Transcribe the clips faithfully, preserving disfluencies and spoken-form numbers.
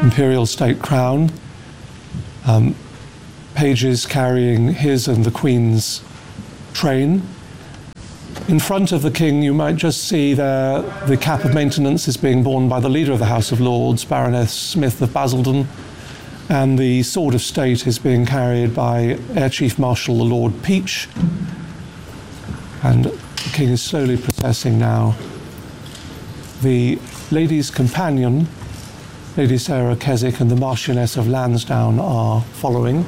imperial state crown, um, pages carrying his and the Queen's train. In front of the King, you might just see there the cap of maintenance is being borne by the leader of the House of Lords, Baroness Smith of Basildon, and the sword of state is being carried by Air Chief Marshal the Lord Peach. And the King is slowly processing now. The lady's companion, Lady Sarah Keswick, and the Marchioness of Lansdowne are following.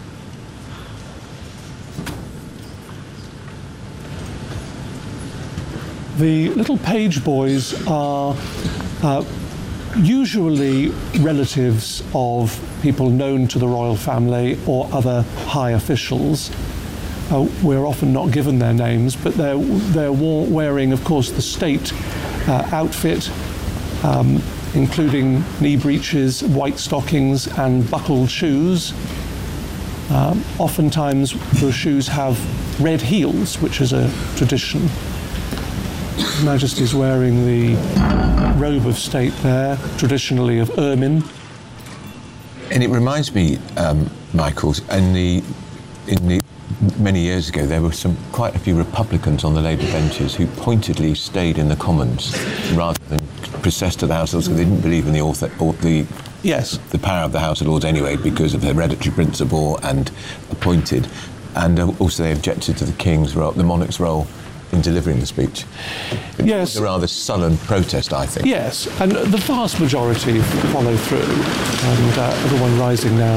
The little page boys are uh, usually relatives of people known to the royal family or other high officials. Uh, we're often not given their names, but they're, they're wearing, of course, the state uh, outfit, um, including knee breeches, white stockings, and buckled shoes. Um, oftentimes, the shoes have red heels, which is a tradition. His Majesty's wearing the robe of state there, traditionally of ermine. And it reminds me, um, Michael, in the in the many years ago, there were some quite a few Republicans on the Labour benches who pointedly stayed in the Commons rather than processed to the House of Lords, because they didn't believe in the author, or the yes the power of the House of Lords anyway, because of the hereditary principle and appointed, and uh, also they objected to the King's role, the monarch's role in delivering the speech. Yes. A rather sullen protest, I think. Yes, and the vast majority follow through, and uh, everyone rising now.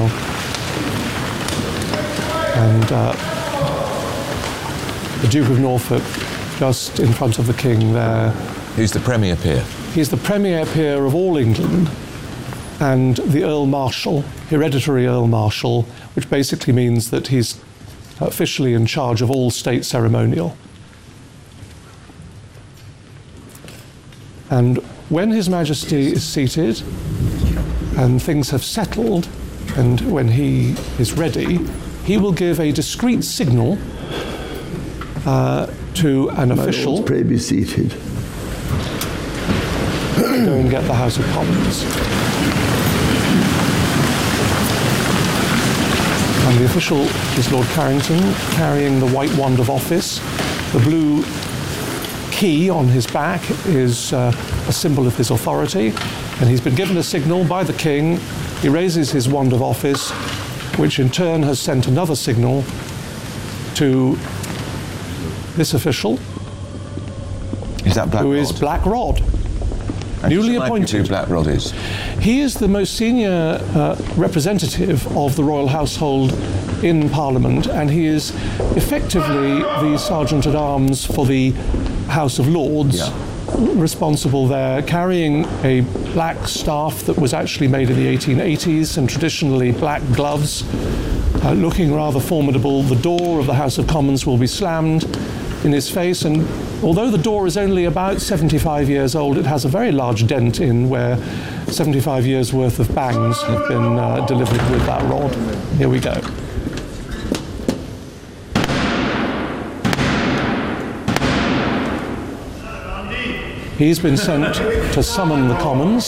And uh, the Duke of Norfolk just in front of the King there. Who's the Premier Peer? He's the Premier Peer of all England, and the Earl Marshal, hereditary Earl Marshal, which basically means that he's officially in charge of all state ceremonial. And when His Majesty is seated and things have settled, and when he is ready, he will give a discreet signal uh, to an My official. Lords, pray be seated. Go and get the House of Commons. And the official is Lord Carrington, carrying the white wand of office. The blue key on his back is uh, a symbol of his authority, and he's been given a signal by the King. He raises his wand of office, which in turn has sent another signal to this official, Is that Black who Rod? is Black Rod, And newly just remind me appointed. Who Black Rod is? He is the most senior uh, representative of the royal household in Parliament, and he is effectively the Sergeant at Arms for the House of Lords, Yeah. responsible there, carrying a black staff that was actually made in the eighteen eighties, and traditionally black gloves, uh, looking rather formidable. The door of the House of Commons will be slammed in his face, and although the door is only about seventy-five years old, it has a very large dent in where seventy-five years worth of bangs have been uh, delivered with that rod. Here we go. He's been sent to summon the Commons.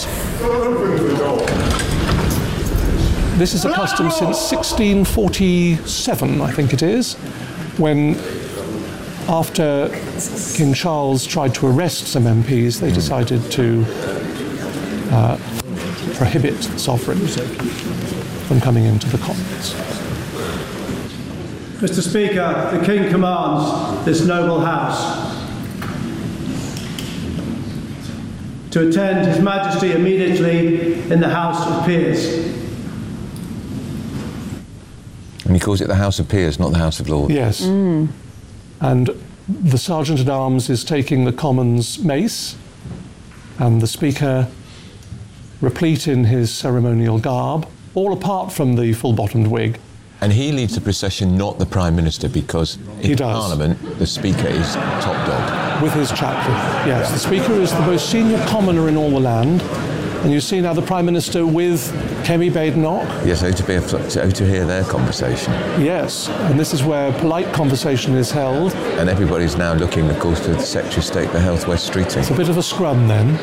This is a custom since sixteen forty-seven, I think it is, when, after King Charles tried to arrest some M Ps, they decided to uh, prohibit the sovereign from coming into the Commons. Mister Speaker, the King commands this noble House to attend His Majesty immediately in the House of Peers. And he calls it the House of Peers, not the House of Lords. Yes. Mm. And the Sergeant at Arms is taking the Commons mace, and the Speaker, replete in his ceremonial garb, all apart from the full-bottomed wig. And he leads the procession, not the Prime Minister, because in He does. Parliament, the Speaker is top dog. With his chaplain, yes. The Speaker is the most senior commoner in all the land. And you see now the Prime Minister with Kemi Badenoch. Yes, oh to, be a, oh to hear their conversation. Yes, and this is where polite conversation is held. And everybody's now looking, of course, to the Secretary of State for Health, West Streeting. It's a bit of a scrum then.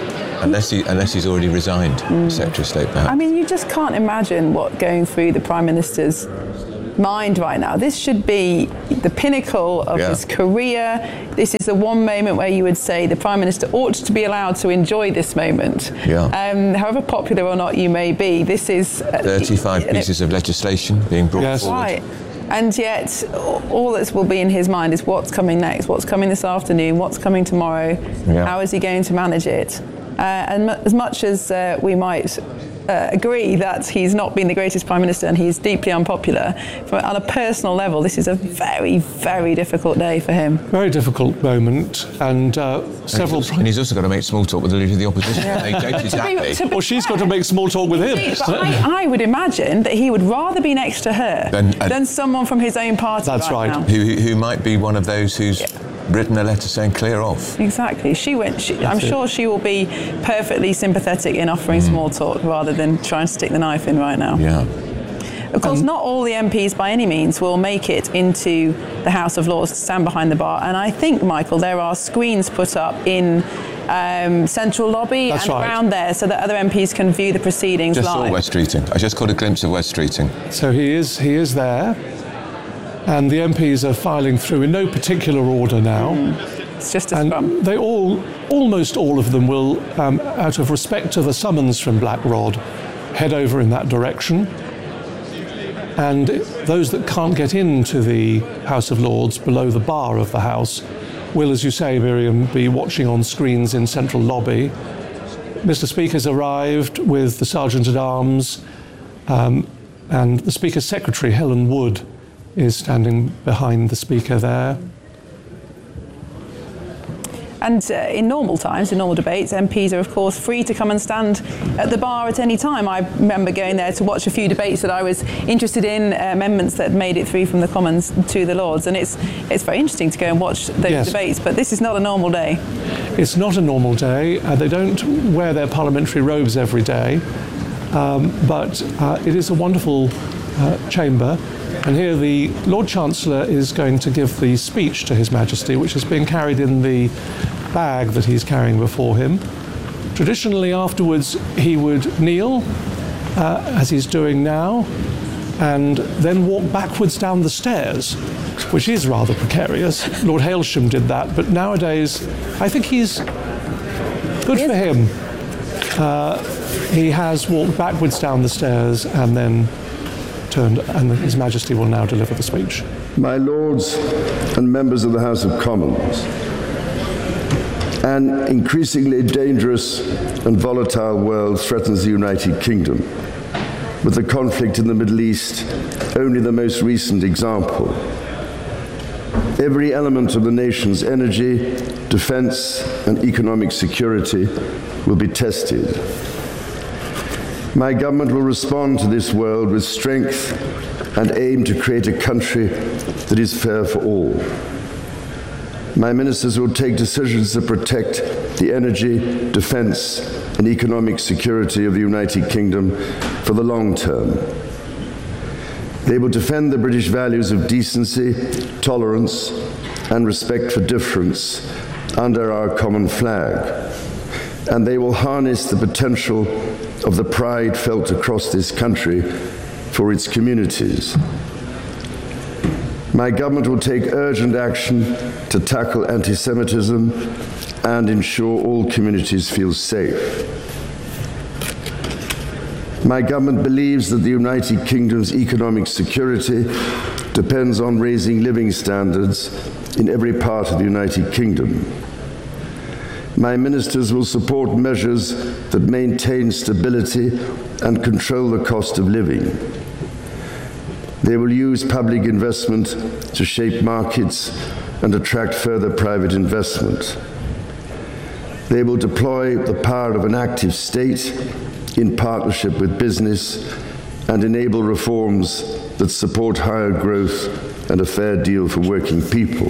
unless he unless he's already resigned, mm. Secretary of State, perhaps. I mean, you just can't imagine what going through the Prime Minister's mind right now. This should be the pinnacle of yeah. his career. This is the one moment where you would say the Prime Minister ought to be allowed to enjoy this moment. Yeah. Um, however popular or not you may be, this is... Uh, thirty-five pieces of legislation being brought yes. forward. Right. And yet, all that will be in his mind is what's coming next, what's coming this afternoon, what's coming tomorrow, yeah. how is he going to manage it? Uh, and m- as much as uh, we might uh, agree that he's not been the greatest Prime Minister and he's deeply unpopular, from, on a personal level, this is a very, very difficult day for him. Very difficult moment, and uh, several... And he's, also, and he's also got to make small talk with the Leader of the Opposition. Yeah. They to be, to well, she's got to make small talk with him. I, I would imagine that he would rather be next to her then, than someone from his own party. That's right. right. Who, who might be one of those who's... Yeah. written a letter saying clear off. Exactly. She went. She, I'm it. sure she will be perfectly sympathetic in offering mm. small talk rather than trying to stick the knife in right now. Yeah. Of course, um, not all the M Ps by any means will make it into the House of Lords to stand behind the bar. And I think, Michael, there are screens put up in um, central lobby That's and right. around there so that other M Ps can view the proceedings just live. Just saw West Streeting. I just caught a glimpse of West Streeting. So he is. He is there. And the M Ps are filing through in no particular order now. Mm. It's just a and scrum. They all, almost all of them will, um, out of respect to the summons from Blackrod, head over in that direction. And those that can't get into the House of Lords below the bar of the House will, as you say, Miriam, be watching on screens in central lobby. Mister Speaker's arrived with the Sergeant-at-Arms, um, and the Speaker's Secretary, Helen Wood, is standing behind the Speaker there. And uh, in normal times, in normal debates, M Ps are, of course, free to come and stand at the bar at any time. I remember going there to watch a few debates that I was interested in, uh, amendments that made it through from the Commons to the Lords. And it's it's very interesting to go and watch those yes. debates, but this is not a normal day. It's not a normal day. Uh, they don't wear their parliamentary robes every day, um, but uh, it is a wonderful uh, chamber. And here the Lord Chancellor is going to give the speech to His Majesty, which is being carried in the bag that he's carrying before him. Traditionally afterwards he would kneel, uh, as he's doing now, and then walk backwards down the stairs, which is rather precarious. Lord Hailsham did that, but nowadays I think he's good for him. Uh, he has walked backwards down the stairs and then turned, and His Majesty will now deliver the speech. My Lords and members of the House of Commons, an increasingly dangerous and volatile world threatens the United Kingdom, with the conflict in the Middle East only the most recent example. Every element of the nation's energy, defense, and economic security will be tested. My government will respond to this world with strength and aim to create a country that is fair for all. My ministers will take decisions that protect the energy, defense, and economic security of the United Kingdom for the long term. They will defend the British values of decency, tolerance, and respect for difference under our common flag. And they will harness the potential of the pride felt across this country for its communities. My government will take urgent action to tackle anti-Semitism and ensure all communities feel safe. My government believes that the United Kingdom's economic security depends on raising living standards in every part of the United Kingdom. My ministers will support measures that maintain stability and control the cost of living. They will use public investment to shape markets and attract further private investment. They will deploy the power of an active state in partnership with business and enable reforms that support higher growth and a fair deal for working people.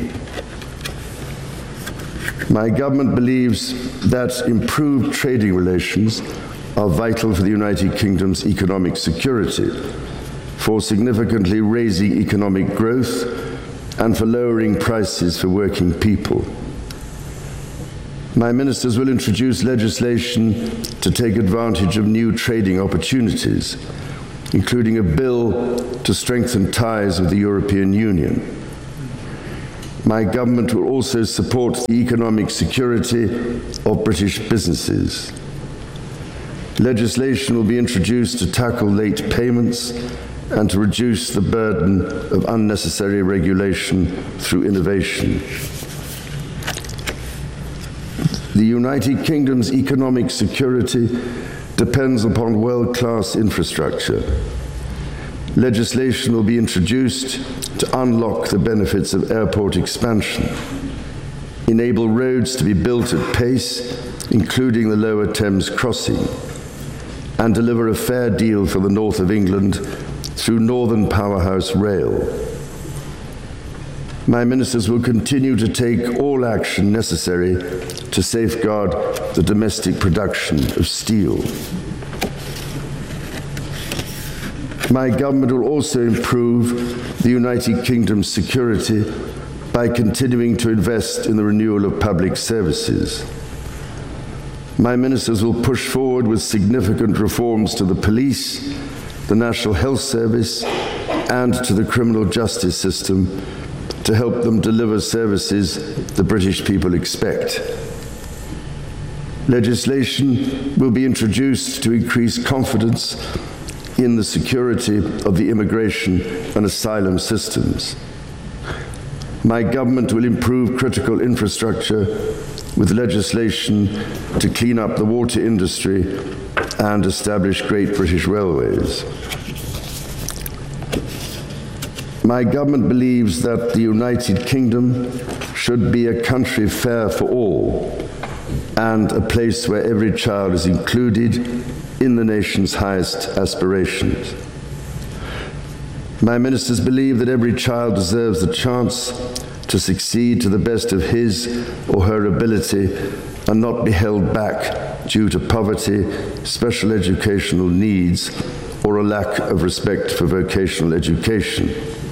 My government believes that improved trading relations are vital for the United Kingdom's economic security, for significantly raising economic growth, and for lowering prices for working people. My ministers will introduce legislation to take advantage of new trading opportunities, including a bill to strengthen ties with the European Union. My government will also support the economic security of British businesses. Legislation will be introduced to tackle late payments and to reduce the burden of unnecessary regulation through innovation. The United Kingdom's economic security depends upon world-class infrastructure. Legislation will be introduced to unlock the benefits of airport expansion, enable roads to be built at pace, including the Lower Thames Crossing, and deliver a fair deal for the north of England through Northern Powerhouse Rail. My ministers will continue to take all action necessary to safeguard the domestic production of steel. My government will also improve the United Kingdom's security by continuing to invest in the renewal of public services. My ministers will push forward with significant reforms to the police, the National Health Service, and to the criminal justice system to help them deliver services the British people expect. Legislation will be introduced to increase confidence in the security of the immigration and asylum systems. My government will improve critical infrastructure with legislation to clean up the water industry and establish Great British Railways. My government believes that the United Kingdom should be a country fair for all and a place where every child is included in the nation's highest aspirations. My ministers believe that every child deserves the chance to succeed to the best of his or her ability and not be held back due to poverty, special educational needs, or a lack of respect for vocational education.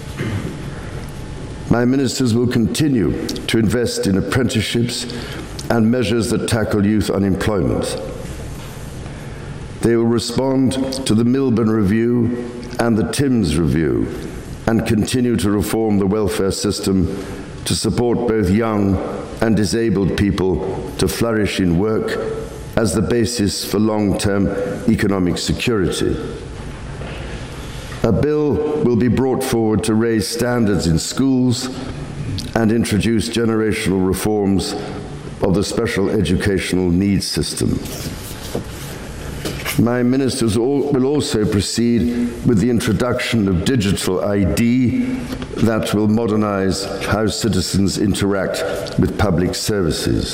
My ministers will continue to invest in apprenticeships and measures that tackle youth unemployment. They will respond to the Milburn Review and the Timms Review and continue to reform the welfare system to support both young and disabled people to flourish in work as the basis for long-term economic security. A bill will be brought forward to raise standards in schools and introduce generational reforms of the special educational needs system. My ministers will also proceed with the introduction of digital I D that will modernize how citizens interact with public services.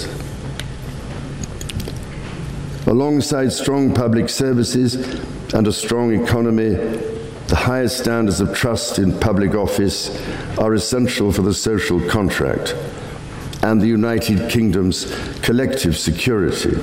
Alongside strong public services and a strong economy, the highest standards of trust in public office are essential for the social contract and the United Kingdom's collective security.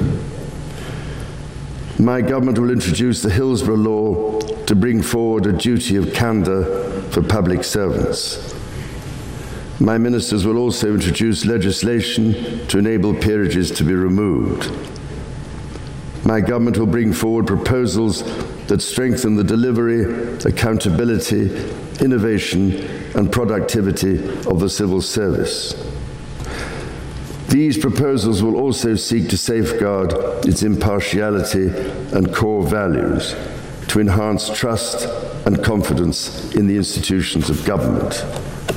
My government will introduce the Hillsborough Law to bring forward a duty of candour for public servants. My ministers will also introduce legislation to enable peerages to be removed. My government will bring forward proposals that strengthen the delivery, accountability, innovation, and productivity of the civil service. These proposals will also seek to safeguard its impartiality and core values to enhance trust and confidence in the institutions of government.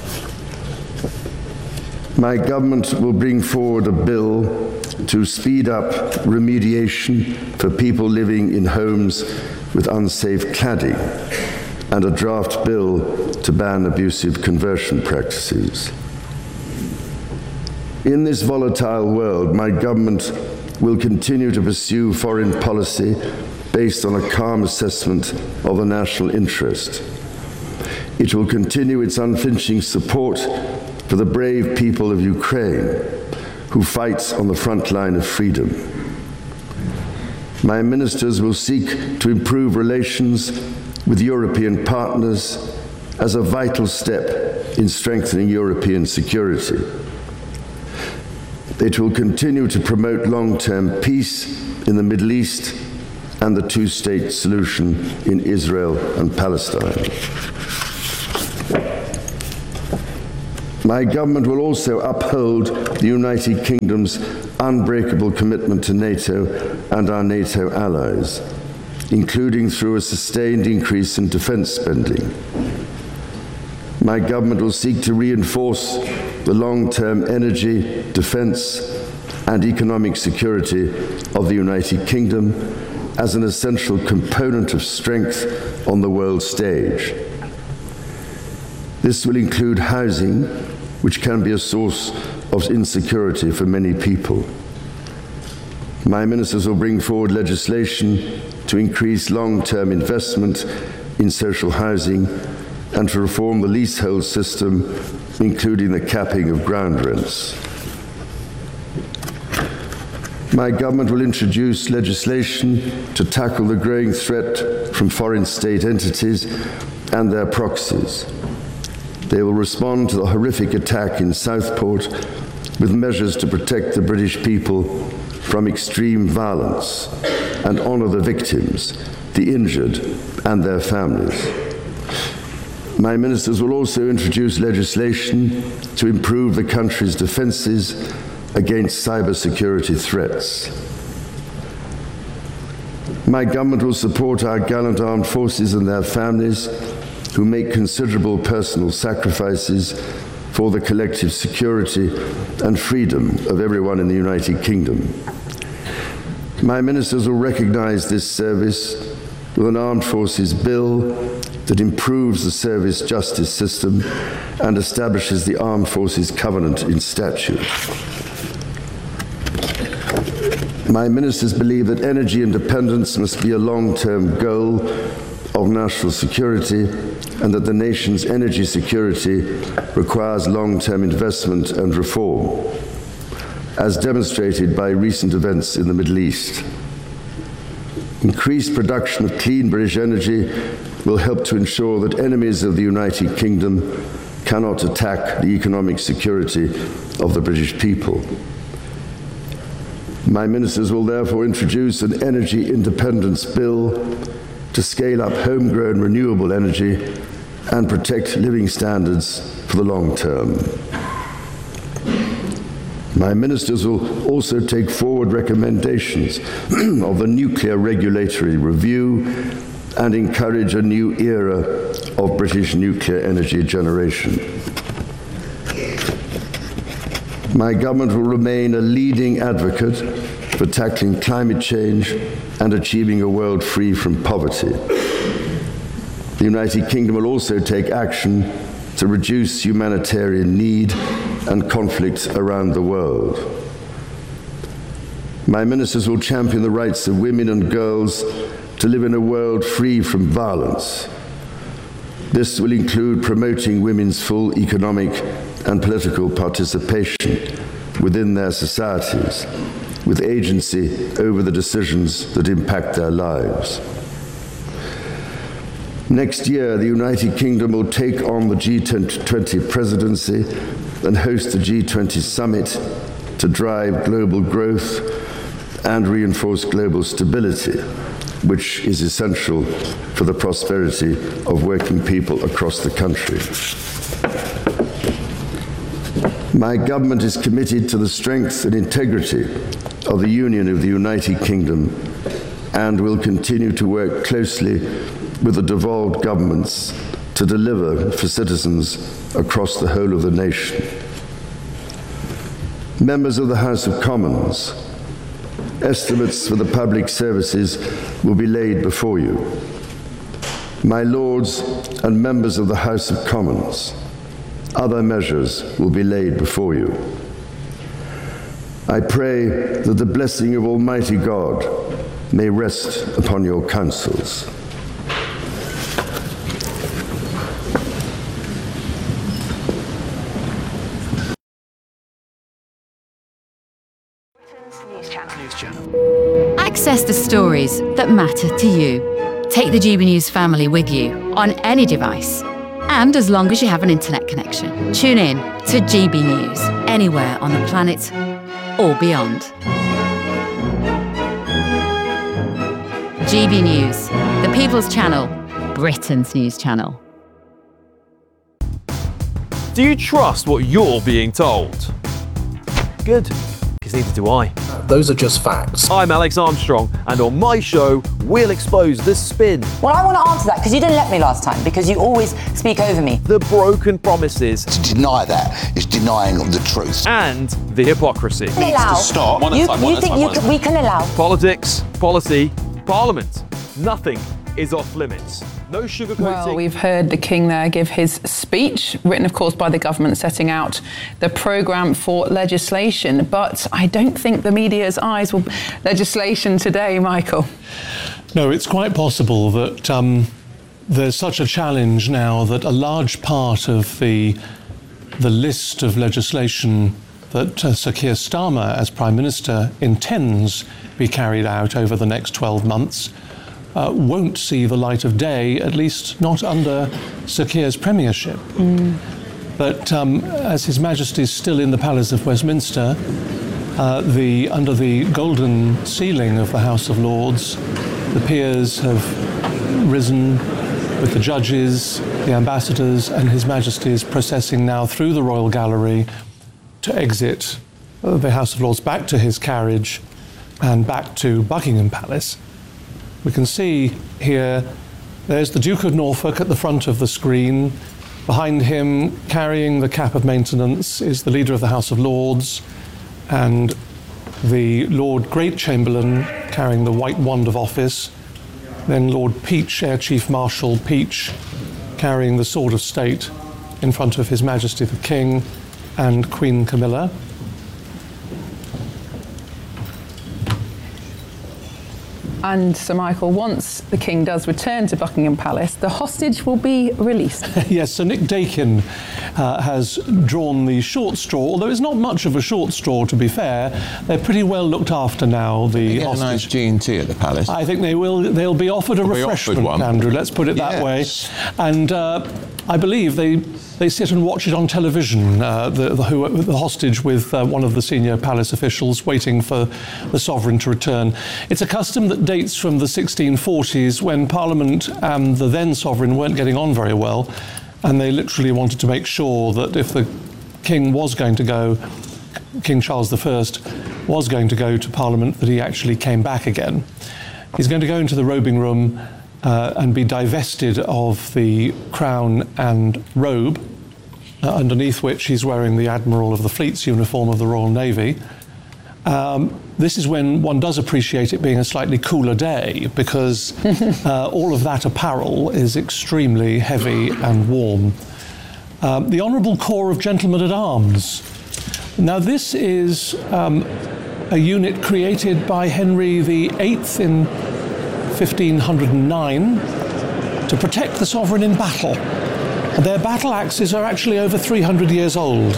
My government will bring forward a bill to speed up remediation for people living in homes with unsafe cladding and a draft bill to ban abusive conversion practices. In this volatile world, my government will continue to pursue foreign policy based on a calm assessment of the national interest. It will continue its unflinching support for the brave people of Ukraine who fight on the front line of freedom. My ministers will seek to improve relations with European partners as a vital step in strengthening European security. It will continue to promote long-term peace in the Middle East and the two-state solution in Israel and Palestine. My government will also uphold the United Kingdom's unbreakable commitment to NATO and our NATO allies, including through a sustained increase in defence spending. My government will seek to reinforce the long-term energy, defence and economic security of the United Kingdom as an essential component of strength on the world stage. This will include housing, which can be a source of insecurity for many people. My ministers will bring forward legislation to increase long-term investment in social housing and to reform the leasehold system, including the capping of ground rents. My government will introduce legislation to tackle the growing threat from foreign state entities and their proxies. They will respond to the horrific attack in Southport with measures to protect the British people from extreme violence and honour the victims, the injured and their families. My ministers will also introduce legislation to improve the country's defences against cybersecurity threats. My government will support our gallant armed forces and their families who make considerable personal sacrifices for the collective security and freedom of everyone in the United Kingdom. My ministers will recognise this service with an armed forces bill that improves the service justice system and establishes the Armed Forces Covenant in statute. My ministers believe that energy independence must be a long-term goal of national security and that the nation's energy security requires long-term investment and reform, as demonstrated by recent events in the Middle East. Increased production of clean British energy will help to ensure that enemies of the United Kingdom cannot attack the economic security of the British people. My ministers will therefore introduce an energy independence bill to scale up homegrown renewable energy and protect living standards for the long term. My ministers will also take forward recommendations of the nuclear regulatory review and encourage a new era of British nuclear energy generation. My government will remain a leading advocate for tackling climate change and achieving a world free from poverty. The United Kingdom will also take action to reduce humanitarian need and conflict around the world. My ministers will champion the rights of women and girls to live in a world free from violence. This will include promoting women's full economic and political participation within their societies, with agency over the decisions that impact their lives. Next year, the United Kingdom will take on the G twenty presidency and host the G twenty summit to drive global growth and reinforce global stability, which is essential for the prosperity of working people across the country. My government is committed to the strength and integrity of the Union of the United Kingdom and will continue to work closely with the devolved governments to deliver for citizens across the whole of the nation. Members of the House of Commons, estimates for the public services will be laid before you. My Lords and members of the House of Commons, other measures will be laid before you. I pray that the blessing of Almighty God may rest upon your councils. News Channel. News Channel. Access the stories that matter to you. Take the G B News family with you on any device. And as long as you have an internet connection, tune in to G B News anywhere on the planet or beyond. G B News, the People's Channel, Britain's news channel. Do you trust what you're being told? Good, because neither do I. Those are just facts. I'm Alex Armstrong, and on my show, we'll expose the spin. Well, I want to answer that because you didn't let me last time, because you always speak over me. The broken promises. To deny that is denying the truth. And the hypocrisy. Needs allow. to stop. You, you think you can, we can allow? Politics, policy, parliament. Nothing is off limits. No sugarcoating. Well, we've heard the King there give his speech, written, of course, by the government, setting out the programme for legislation. But I don't think the media's eyes will legislation today, Michael. No, it's quite possible that um, there's such a challenge now that a large part of the the list of legislation that uh, Sir Keir Starmer, as Prime Minister, intends be carried out over the next twelve months Uh, won't see the light of day, at least not under Sir Keir's premiership. Mm. But um, as His Majesty is still in the Palace of Westminster, uh, the, under the golden ceiling of the House of Lords, the peers have risen with the judges, the ambassadors, and His Majesty is processing now through the Royal Gallery to exit uh, the House of Lords back to his carriage and back to Buckingham Palace. We can see here, there's the Duke of Norfolk at the front of the screen. Behind him, carrying the cap of maintenance, is the leader of the House of Lords, and the Lord Great Chamberlain carrying the white wand of office. Then Lord Peach, Air Chief Marshal Peach, carrying the sword of state in front of His Majesty the King and Queen Camilla. And Sir Michael, once the King does return to Buckingham Palace, the hostage will be released. Yes, Sir Nick Dakin uh, has drawn the short straw, although it's not much of a short straw, to be fair. They're pretty well looked after now, the They get hostage. a nice G and T at the palace. I think they will. They'll be offered a They'll be refreshment, offered one. Andrew. Let's put it that Yes. way. And uh, I believe they they sit and watch it on television. Uh, the, the, who, the hostage with uh, one of the senior palace officials waiting for the sovereign to return. It's a custom that dates from the sixteen forties, when Parliament and the then sovereign weren't getting on very well, and they literally wanted to make sure that if the King was going to go, King Charles the First was going to go to Parliament, that he actually came back again. He's going to go into the robing room uh, and be divested of the crown and robe, uh, underneath which he's wearing the Admiral of the Fleet's uniform of the Royal Navy. Um, this is when one does appreciate it being a slightly cooler day, because uh, all of that apparel is extremely heavy and warm. Um, the Honourable Corps of Gentlemen at Arms. Now, this is um, a unit created by Henry the Eighth in fifteen oh nine to protect the sovereign in battle. And their battle axes are actually over three hundred years old.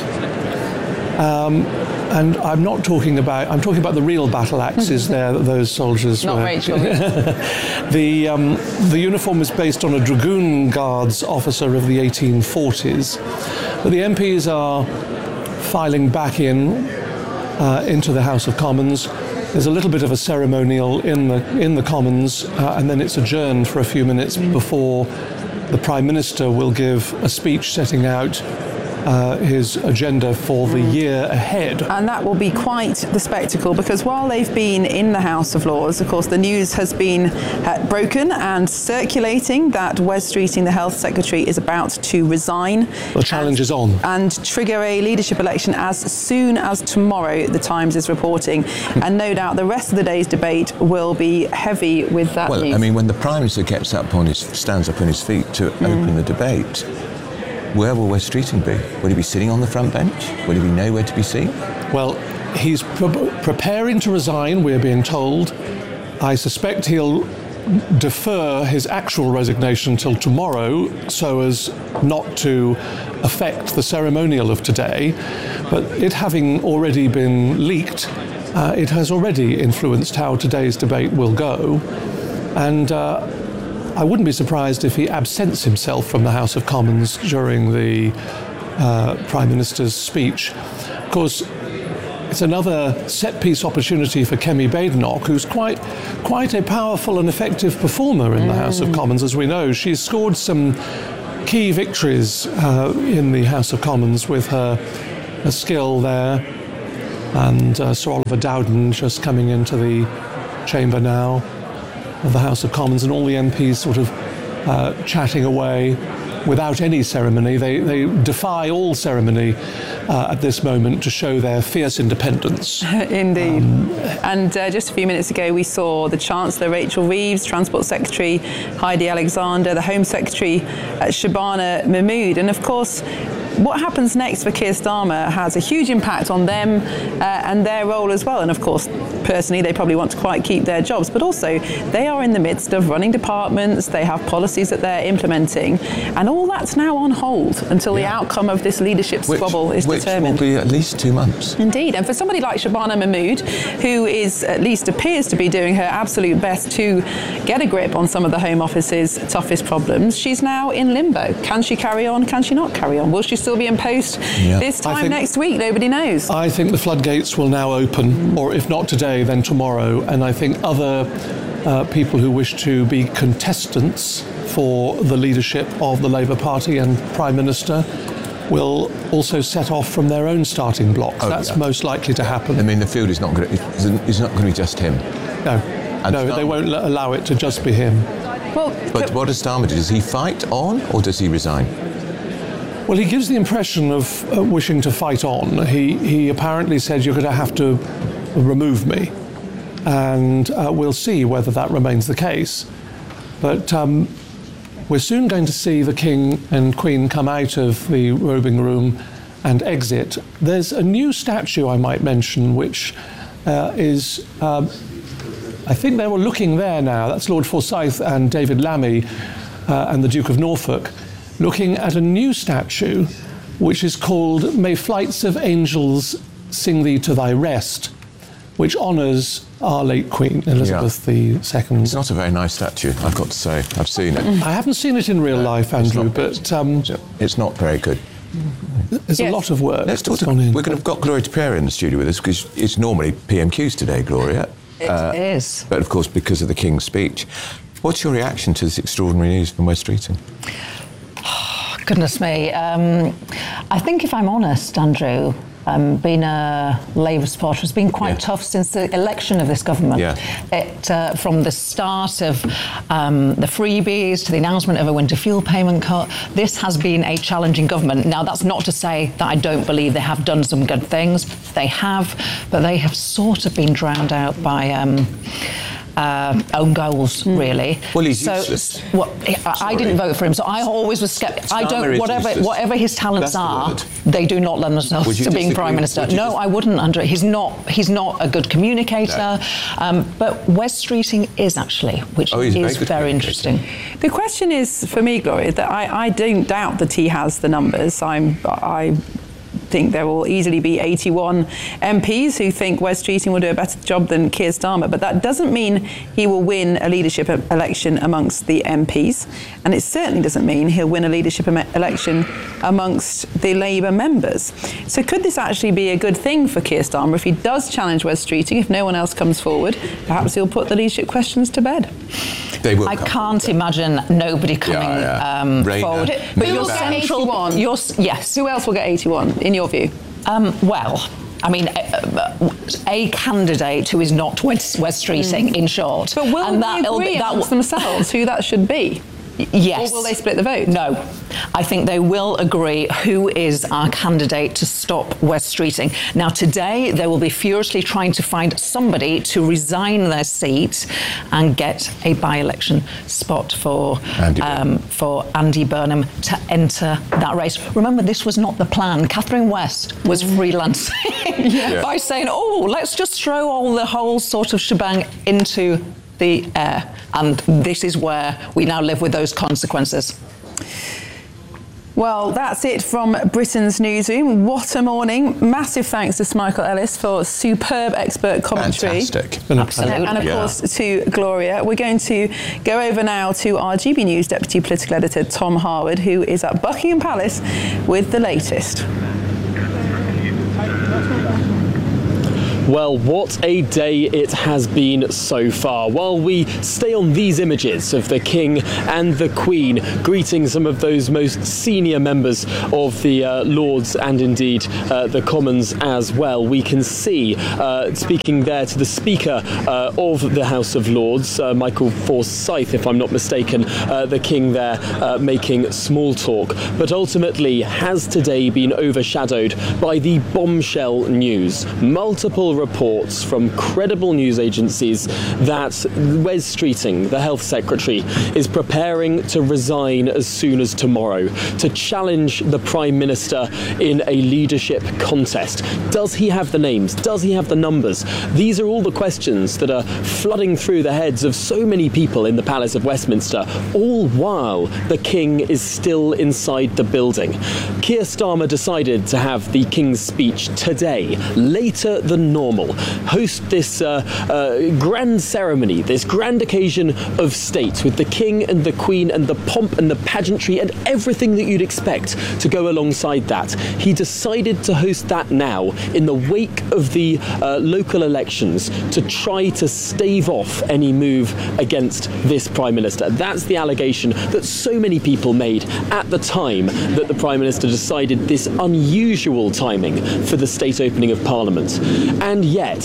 Um, and I'm not talking about, I'm talking about the real battle axes there that those soldiers Not were. Rachel. the, um, the uniform is based on a Dragoon Guards officer of the eighteen forties. But the M Ps are filing back in uh, into the House of Commons. There's a little bit of a ceremonial in the in the Commons, uh, and then it's adjourned for a few minutes before the Prime Minister will give a speech setting out uh, his agenda for the year ahead. And that will be quite the spectacle, because while they've been in the House of Lords, of course, the news has been uh, broken and circulating that Wes Streeting, the Health Secretary, is about to resign. The challenge is on. And trigger a leadership election as soon as tomorrow, the Times is reporting. And no doubt the rest of the day's debate will be heavy with that Well, news. I mean, when the Prime Minister gets up on his, stands up on his feet to Mm. open the debate, where will Wes Streeting be? Will he be sitting on the front bench? Will he be nowhere to be seen? Well, he's pre- preparing to resign, we're being told. I suspect he'll defer his actual resignation till tomorrow so as not to affect the ceremonial of today. But it having already been leaked, uh, it has already influenced how today's debate will go. And uh, I wouldn't be surprised if he absents himself from the House of Commons during the uh, Prime Minister's speech. Of course, it's another set-piece opportunity for Kemi Badenoch, who's quite, quite a powerful and effective performer in mm. the House of Commons, as we know. She's scored some key victories uh, in the House of Commons with her, her skill there. And uh, Sir Oliver Dowden just coming into the chamber now of the House of Commons, and all the M Ps sort of uh, chatting away without any ceremony. They, they defy all ceremony uh, at this moment to show their fierce independence. Indeed. Um, and uh, just a few minutes ago, we saw the Chancellor Rachel Reeves, Transport Secretary Heidi Alexander, the Home Secretary uh, Shabana Mahmood. And of course, what happens next for Keir Starmer has a huge impact on them uh, and their role as well. And of course, personally, they probably want to quite keep their jobs, but also they are in the midst of running departments. They have policies that they're implementing, and all that's now on hold until yeah. the outcome of this leadership squabble which, is which determined. Which will be at least two months. Indeed, and for somebody like Shabana Mahmood, who is at least appears to be doing her absolute best to get a grip on some of the Home Office's toughest problems, she's now in limbo. Can she carry on? Can she not carry on? Will she still be in post yeah. this time think, next week? Nobody knows. I think the floodgates will now open, or if not today, then tomorrow. And I think other uh, people who wish to be contestants for the leadership of the Labour Party and Prime Minister will also set off from their own starting blocks. Oh, That's yeah. most likely to happen. I mean, the field is not going to, it's not going to be just him. No, and no, they won't allow it to just be him. Well, but what does Starmer do? Does he fight on, or does he resign? Well, he gives the impression of uh, wishing to fight on. He, he apparently said, you're going to have to remove me. And uh, we'll see whether that remains the case. But um, we're soon going to see the King and Queen come out of the robing room and exit. There's a new statue I might mention, which uh, is, um, I think they were looking there now. That's Lord Forsyth and David Lammy uh, and the Duke of Norfolk, looking at a new statue which is called May Flights of Angels Sing Thee to Thy Rest, which honours our late Queen, Elizabeth yeah. the Second. It's not a very nice statue, I've got to say. I've seen it. I haven't seen it in real no, life, Andrew, not, but... Um, it's not very good. There's yes. a lot of work. Let's talk to, we're going to have got Gloria Tapera in the studio with us, because it's normally P M Qs today, Gloria. It uh, is. But of course, because of the King's speech. What's your reaction to this extraordinary news from West Streeting? Goodness me. Um, I think, if I'm honest, Andrew, um, being a Labour supporter, has been quite yeah. tough since the election of this government. Yeah. It, uh, from the start of um, the freebies to the announcement of a winter fuel payment cut, this has been a challenging government. Now, that's not to say that I don't believe they have done some good things. They have, but they have sort of been drowned out by... Um, Uh, own goals, mm. really. Well, he's so, useless. Well, I, I didn't vote for him, so I always was sceptical. I don't. Whatever, whatever his talents are, they do not lend themselves to being prime minister. No, I wouldn't, Andrew. He's not. He's not a good communicator. No. Um, but West Streeting is actually, which oh, is very, very interesting. The question is, for me, Gloria, that I, I don't doubt that he has the numbers. I'm. I. think there will easily be eighty-one M Ps who think West Streeting will do a better job than Keir Starmer, but that doesn't mean he will win a leadership election amongst the M Ps, and it certainly doesn't mean he'll win a leadership election amongst the Labour members. So could this actually be a good thing for Keir Starmer if he does challenge West Streeting? If no one else comes forward, perhaps he'll put the leadership questions to bed. They will I can't forward. imagine nobody coming yeah, yeah. Um, forward. But your central one, your, yes. Who else will get eighty-one in your view? Um, well, I mean, a, a candidate who is not West, West Streeting, mm. in short. But will and they agree that, amongst themselves who that should be? Yes. Or will they split the vote? No. I think they will agree who is our candidate to stop West Streeting. Now, today, they will be furiously trying to find somebody to resign their seat and get a by-election spot for Andy, um, for Andy Burnham to enter that race. Remember, this was not the plan. Catherine West was freelancing yeah. by saying, oh, let's just throw all the whole sort of shebang into the air, and this is where we now live with those consequences. Well, that's it from Britain's newsroom. What a morning. Massive thanks to Michael Ellis for superb expert commentary. Fantastic. Absolutely. And of yeah. course to Gloria. We're going to go over now to our G B News Deputy Political Editor Tom Harwood, who is at Buckingham Palace with the latest. Well, what a day it has been so far. While we stay on these images of the King and the Queen greeting some of those most senior members of the uh, Lords and indeed uh, the Commons as well, we can see, uh, speaking there to the Speaker uh, of the House of Lords, uh, Michael Forsyth, if I'm not mistaken, uh, the King there uh, making small talk. But ultimately, has today been overshadowed by the bombshell news? Multiple reports from credible news agencies that Wes Streeting, the Health Secretary, is preparing to resign as soon as tomorrow to challenge the Prime Minister in a leadership contest. Does he have the names? Does he have the numbers? These are all the questions that are flooding through the heads of so many people in the Palace of Westminster, all while the King is still inside the building. Keir Starmer decided to have the King's speech today, later than normal, host this uh, uh, grand ceremony, this grand occasion of state with the King and the Queen and the pomp and the pageantry and everything that you'd expect to go alongside that. He decided to host that now in the wake of the uh, local elections to try to stave off any move against this Prime Minister. That's the allegation that so many people made at the time that the Prime Minister decided this unusual timing for the state opening of Parliament. And yet,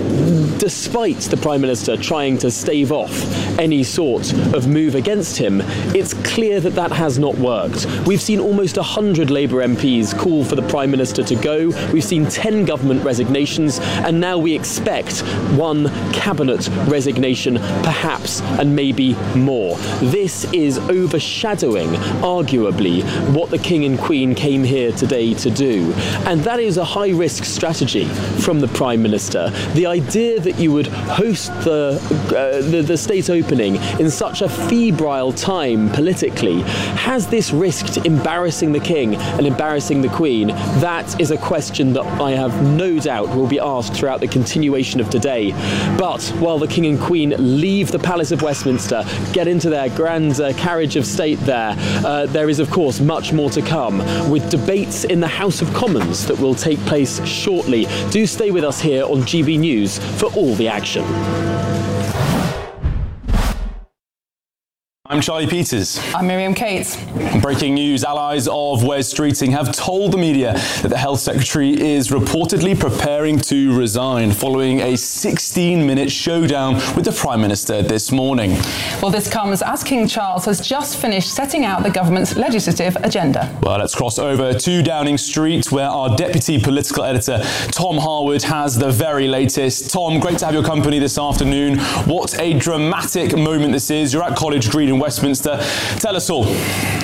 despite the Prime Minister trying to stave off any sort of move against him, it's clear that that has not worked. We've seen almost one hundred Labour M Ps call for the Prime Minister to go. We've seen ten government resignations, and now we expect one cabinet resignation, perhaps, and maybe more. This is overshadowing, arguably, what the King and Queen came here today to do. And that is a high-risk strategy from the Prime Minister. The idea that you would host the, uh, the, the state opening in such a febrile time politically, has this risked embarrassing the King and embarrassing the Queen? That is a question that I have no doubt will be asked throughout the continuation of today. But while the King and Queen leave the Palace of Westminster, get into their grand uh, carriage of state there, uh, there is of course much more to come, with debates in the House of Commons that will take place shortly. Do stay with us here on G B News for all the action. I'm Charlie Peters. I'm Miriam Cates. Breaking news, allies of Wes Streeting have told the media that the Health Secretary is reportedly preparing to resign following a sixteen minute showdown with the Prime Minister this morning. Well, this comes as King Charles has just finished setting out the government's legislative agenda. Well, let's cross over to Downing Street, where our deputy political editor, Tom Harwood, has the very latest. Tom, great to have your company this afternoon. What a dramatic moment this is. You're at College Green in Westminster. Tell us all.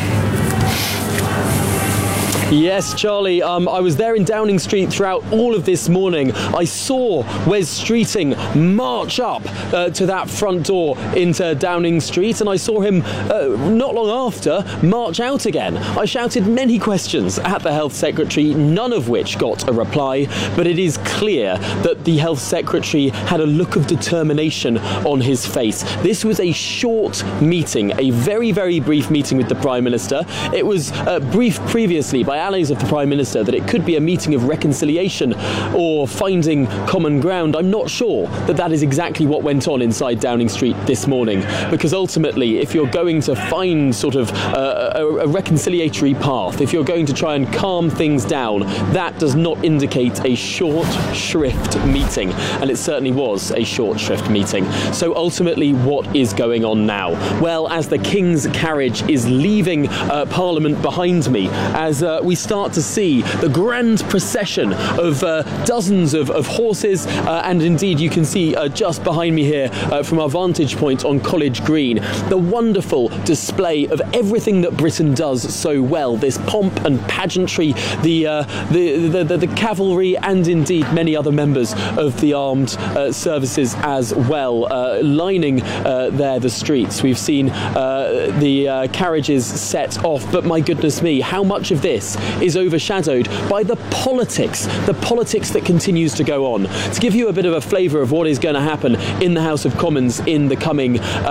Yes, Charlie, um, I was there in Downing Street throughout all of this morning. I saw Wes Streeting march up uh, to that front door into Downing Street, and I saw him uh, not long after march out again. I shouted many questions at the Health Secretary, none of which got a reply, but it is clear that the Health Secretary had a look of determination on his face. This was a short meeting, a very, very brief meeting with the Prime Minister. It was uh, briefed previously by allies of the Prime Minister that it could be a meeting of reconciliation or finding common ground. I'm not sure that that is exactly what went on inside Downing Street this morning, because ultimately, if you're going to find sort of uh, a, a reconciliatory path, if you're going to try and calm things down, that does not indicate a short shrift meeting, and it certainly was a short shrift meeting. So ultimately, what is going on now? Well, as the King's carriage is leaving uh, Parliament behind me, as uh, we start to see the grand procession of uh, dozens of, of horses, uh, and indeed you can see uh, just behind me here uh, from our vantage point on College Green, the wonderful display of everything that Britain does so well, this pomp and pageantry, the, uh, the, the, the, the cavalry, and indeed many other members of the armed uh, services as well, uh, lining uh, there the streets. We've seen uh, the uh, carriages set off, but my goodness me, how much of this is overshadowed by the politics, the politics that continues to go on. To give you a bit of a flavour of what is going to happen in the House of Commons in the coming uh,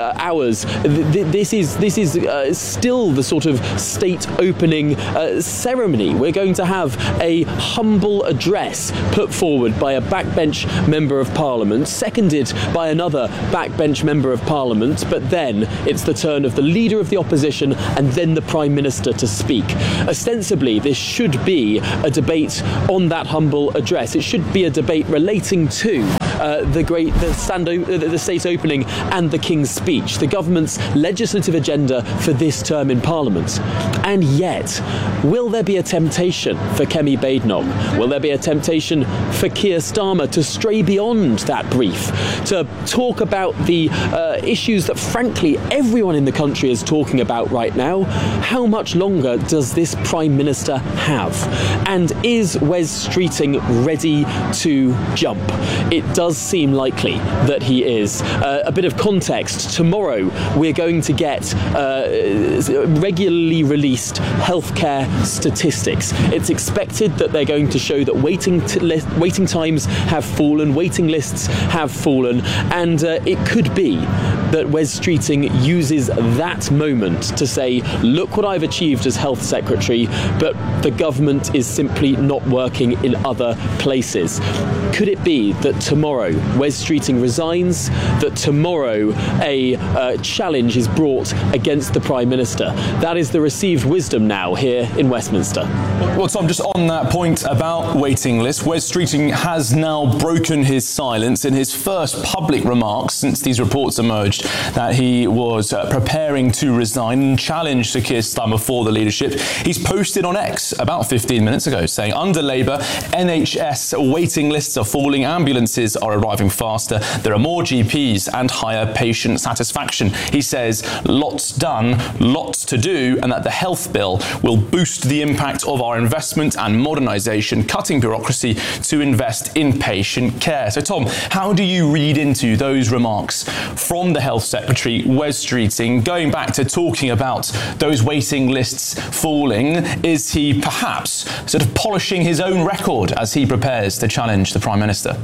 uh, hours. Th- this is this is uh, still the sort of state opening uh, ceremony. We're going to have a humble address put forward by a backbench member of Parliament, seconded by another backbench member of Parliament, but then it's the turn of the leader of the opposition and then the Prime Minister to speak. Ostensibly, this should be a debate on that humble address. It should be a debate relating to uh, the great the, stand o- the state opening and the King's speech, the government's legislative agenda for this term in Parliament. And yet, will there be a temptation for Kemi Badenoch? Will there be a temptation for Keir Starmer to stray beyond that brief, to talk about the uh, issues that, frankly, everyone in the country is talking about right now? How much longer does this Prime Minister have? And is Wes Streeting ready to jump? It does seem likely that he is. Uh, a bit of context. Tomorrow we're going to get uh, regularly released healthcare statistics. It's expected that they're going to show that waiting t- li- waiting times have fallen, waiting lists have fallen, and uh, it could be that Wes Streeting uses that moment to say, look what I've achieved as Health Secretary, but the government is simply not working in other places. Could it be that tomorrow Wes Streeting resigns, that tomorrow a uh, challenge is brought against the Prime Minister? That is the received wisdom now here in Westminster. Well, Tom, just on that point about waiting lists, Wes Streeting has now broken his silence in his first public remarks since these reports emerged that he was uh, preparing to resign and challenge Sir Keir Starmer for the leadership. He's posted on X about fifteen minutes ago saying, under Labour, N H S waiting lists are falling, ambulances are arriving faster, there are more G Ps and higher patient satisfaction. He says, lots done, lots to do, and that the health bill will boost the impact of our investment and modernisation, cutting bureaucracy to invest in patient care. So, Tom, how do you read into those remarks from the Health Secretary, Wes Streeting, going back to talking about those waiting lists falling? Is he perhaps sort of polishing his own record as he prepares to challenge the Prime Minister?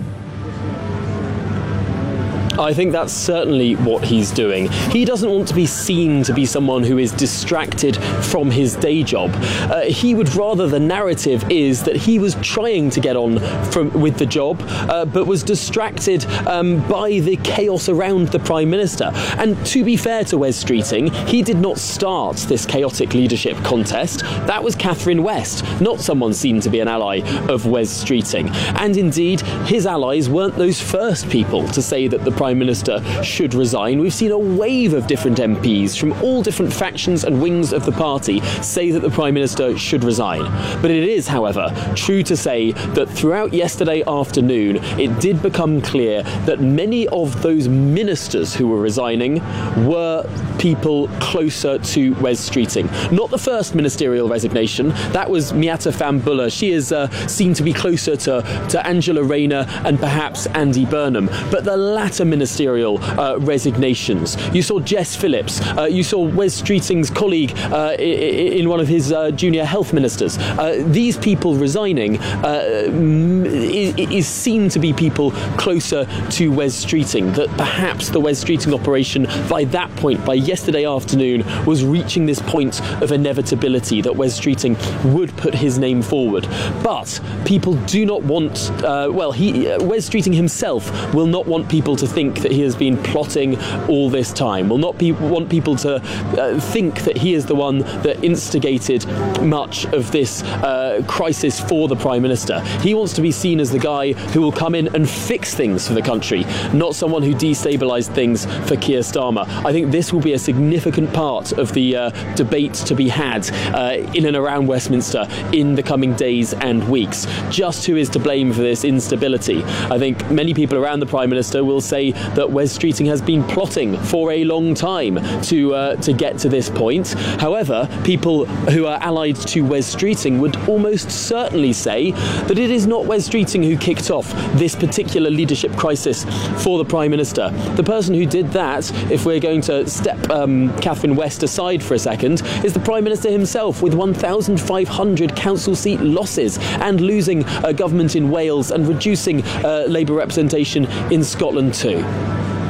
I think that's certainly what he's doing. He doesn't want to be seen to be someone who is distracted from his day job. Uh, he would rather the narrative is that he was trying to get on from with the job, uh, but was distracted um, by the chaos around the Prime Minister. And to be fair to Wes Streeting, he did not start this chaotic leadership contest. That was Catherine West, not someone seen to be an ally of Wes Streeting. And indeed, his allies weren't those first people to say that the Prime Minister should resign. We've seen a wave of different M Ps from all different factions and wings of the party say that the Prime Minister should resign. But it is, however, true to say that throughout yesterday afternoon, it did become clear that many of those ministers who were resigning were people closer to Wes Streeting. Not the first ministerial resignation, that was Miatta Fahnbulleh. She is uh, seen to be closer to, to Angela Rayner and perhaps Andy Burnham. But the latter ministerial uh, resignations. You saw Jess Phillips, uh, you saw Wes Streeting's colleague uh, in one of his uh, junior health ministers. Uh, these people resigning uh, is, is seen to be people closer to Wes Streeting, that perhaps the Wes Streeting operation by that point, by yesterday afternoon, was reaching this point of inevitability, that Wes Streeting would put his name forward. But people do not want, uh, well, he, uh, Wes Streeting himself will not want people to think that he has been plotting all this time, will not be, want people to uh, think that he is the one that instigated much of this uh, crisis for the Prime Minister. He wants to be seen as the guy who will come in and fix things for the country, not someone who destabilised things for Keir Starmer. I think this will be a significant part of the uh, debate to be had uh, in and around Westminster in the coming days and weeks. Just who is to blame for this instability? I think many people around the Prime Minister will say that Wes Streeting has been plotting for a long time to uh, to get to this point. However, people who are allied to Wes Streeting would almost certainly say that it is not Wes Streeting who kicked off this particular leadership crisis for the Prime Minister. The person who did that, if we're going to step um, Catherine West aside for a second, is the Prime Minister himself, with one thousand five hundred council seat losses and losing a government in Wales and reducing uh, Labour representation in Scotland too.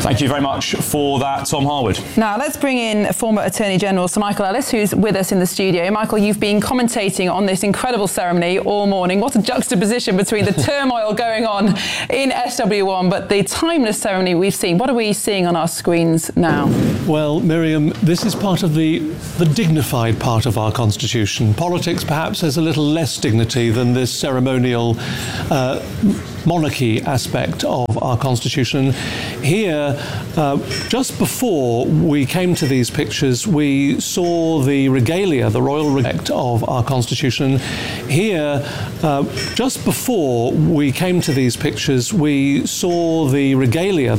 Thank you very much for that, Tom Harwood. Now, let's bring in former Attorney General Sir Michael Ellis, who's with us in the studio. Michael, you've been commentating on this incredible ceremony all morning. What a juxtaposition between the turmoil going on in S W one, but the timeless ceremony we've seen. What are we seeing on our screens now? Well, Miriam, this is part of the, the dignified part of our Constitution. Politics perhaps has a little less dignity than this ceremonial uh, monarchy aspect of our Constitution. Here, uh, just before we came to these pictures, we saw the regalia, the royal regalia of our Constitution. Here, uh, just before we came to these pictures, we saw the regalia,